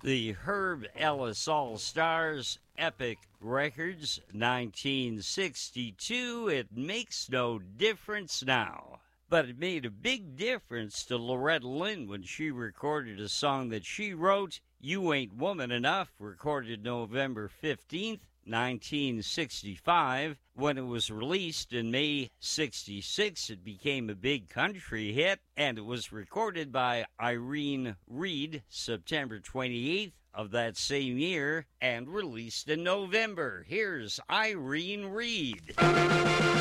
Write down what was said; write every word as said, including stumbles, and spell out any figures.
The Herb Ellis All-Stars, Epic Records, nineteen sixty-two. It makes no difference now. But it made a big difference to Loretta Lynn when she recorded a song that she wrote, You Ain't Woman Enough, recorded November fifteenth, nineteen sixty-five. When it was released in May sixty-six, it became a big country hit, and it was recorded by Irene Reid September twenty-eighth of that same year and released in November. Here's Irene Reid.